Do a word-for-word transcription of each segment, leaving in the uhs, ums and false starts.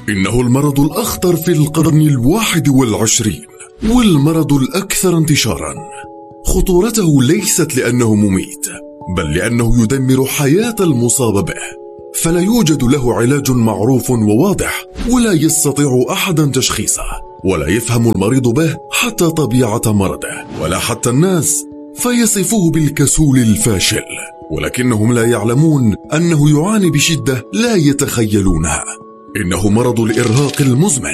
إنه المرض الأخطر في القرن الواحد والعشرين والمرض الأكثر انتشارا. خطورته ليست لأنه مميت، بل لأنه يدمر حياة المصاب به، فلا يوجد له علاج معروف وواضح، ولا يستطيع أحدا تشخيصه، ولا يفهم المريض به حتى طبيعة مرضه ولا حتى الناس، فيصفوه بالكسول الفاشل، ولكنهم لا يعلمون أنه يعاني بشدة لا يتخيلونها. إنه مرض الإرهاق المزمن،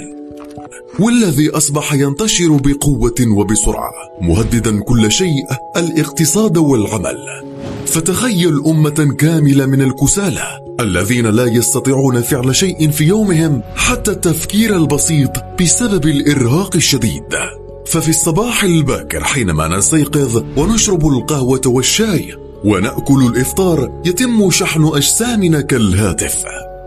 والذي أصبح ينتشر بقوة وبسرعة، مهددا كل شيء، الاقتصاد والعمل. فتخيل أمة كاملة من الكسالى الذين لا يستطيعون فعل شيء في يومهم، حتى التفكير البسيط، بسبب الإرهاق الشديد. ففي الصباح الباكر حينما نستيقظ ونشرب القهوة والشاي ونأكل الإفطار، يتم شحن أجسامنا كالهاتف،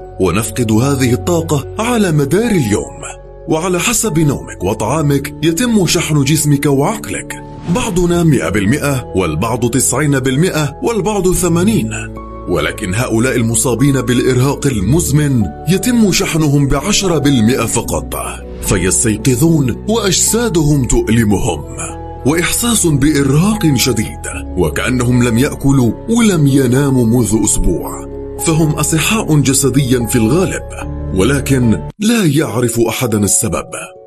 ونفقد هذه الطاقة على مدار اليوم. وعلى حسب نومك وطعامك يتم شحن جسمك وعقلك، بعضنا مئة بالمئة، والبعض تسعين بالمئة، والبعض ثمانين. ولكن هؤلاء المصابين بالإرهاق المزمن يتم شحنهم بعشرة بالمئة فقط، فيستيقظون وأجسادهم تؤلمهم، وإحساس بإرهاق شديد، وكأنهم لم يأكلوا ولم يناموا منذ أسبوع. فهم أصحاء جسديا في الغالب، ولكن لا يعرف أحدا السبب.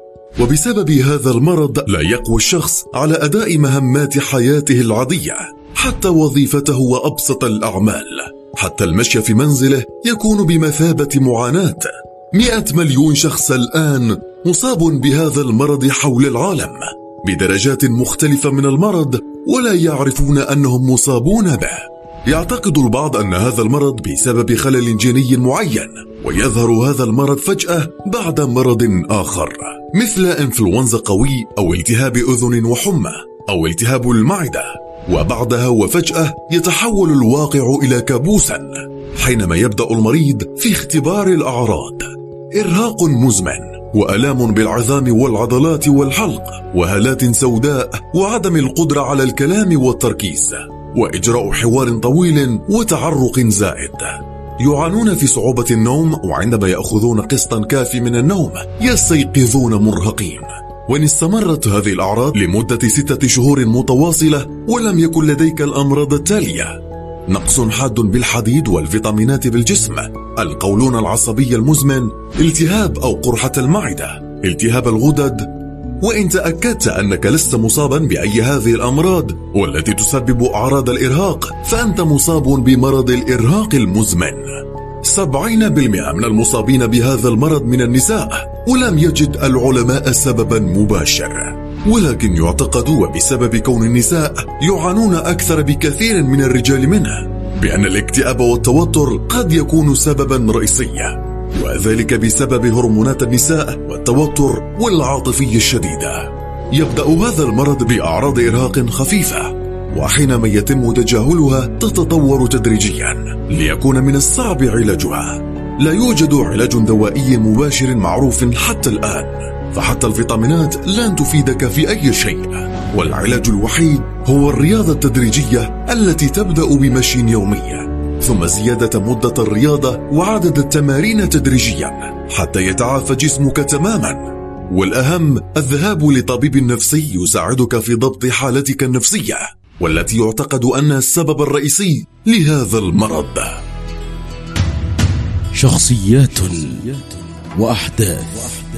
وبسبب هذا المرض لا يقوى الشخص على أداء مهمات حياته العادية، حتى وظيفته وأبسط الأعمال، حتى المشي في منزله يكون بمثابة معاناة. مئة مليون شخص الآن مصاب بهذا المرض حول العالم، بدرجات مختلفة من المرض، ولا يعرفون أنهم مصابون به. يعتقد البعض أن هذا المرض بسبب خلل جيني معين، ويظهر هذا المرض فجأة بعد مرض آخر، مثل إنفلونزا قوي، أو التهاب أذن وحمى، أو التهاب المعدة، وبعدها وفجأة يتحول الواقع إلى كابوسا حينما يبدأ المريض في اختبار الأعراض: إرهاق مزمن، وآلام بالعظام والعضلات والحلق، وهالات سوداء، وعدم القدرة على الكلام والتركيز، وإجراء حوار طويل، وتعرق زائد. يعانون في صعوبة النوم، وعندما يأخذون قسطا كافي من النوم يستيقظون مرهقين. وإن استمرت هذه الأعراض لمدة ستة شهور متواصلة ولم يكن لديك الأمراض التالية: نقص حاد بالحديد والفيتامينات بالجسم، القولون العصبي المزمن، التهاب أو قرحة المعدة، التهاب الغدد. وإن تأكدت أنك لست مصابا بأي هذه الأمراض والتي تسبب أعراض الإرهاق، فأنت مصاب بمرض الإرهاق المزمن. سبعين بالمئة من المصابين بهذا المرض من النساء، ولم يجد العلماء سببا مباشر، ولكن يعتقد، وبسبب كون النساء يعانون أكثر بكثير من الرجال منه، بأن الاكتئاب والتوتر قد يكون سببا رئيسيا، وذلك بسبب هرمونات النساء والتوتر والعاطفية الشديدة. يبدأ هذا المرض بأعراض إرهاق خفيفة، وحينما يتم تجاهلها تتطور تدريجيا ليكون من الصعب علاجها. لا يوجد علاج دوائي مباشر معروف حتى الآن، فحتى الفيتامينات لن تفيدك في أي شيء، والعلاج الوحيد هو الرياضة التدريجية التي تبدأ بمشي يومي، ثم زيادة مدة الرياضة وعدد التمارين تدريجيا حتى يتعافى جسمك تماما. والأهم الذهاب لطبيب نفسي يساعدك في ضبط حالتك النفسية، والتي يعتقد أنها السبب الرئيسي لهذا المرض. شخصيات وأحداث